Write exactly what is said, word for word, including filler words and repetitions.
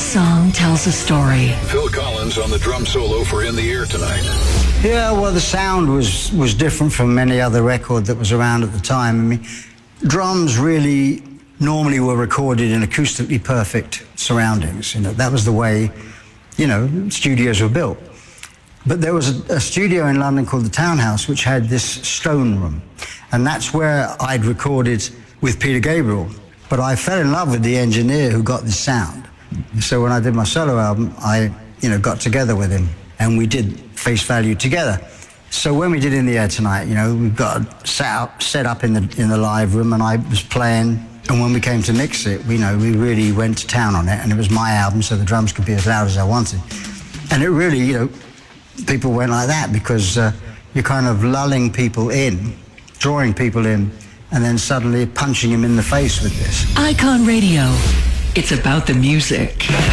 song tells a story. Phil Collins on the drum solo for In the Air tonight. Yeah, well, the sound was, was different from any other record that was around at the time. I mean, drums really normally were recorded in acoustically perfect surroundings. You know, that was the way, you know, studios were built. But there was a, a studio in London called the Townhouse, which had this stone room. And that's where I'd recorded with Peter Gabriel. But I fell in love with the engineer who got this sound. So when I did my solo album, I, you know, got together with him and we did Face Value together. So when we did In the Air tonight, you know, we got set up, set up in the in the live room, and I was playing. And when we came to mix it, we, you know, we really went to town on it, and it was my album, so the drums could be as loud as I wanted. And it really, you know, people went like that because uh, you're kind of lulling people in, drawing people in, and then suddenly punching them in the face with this. Icon Radio. It's about the music.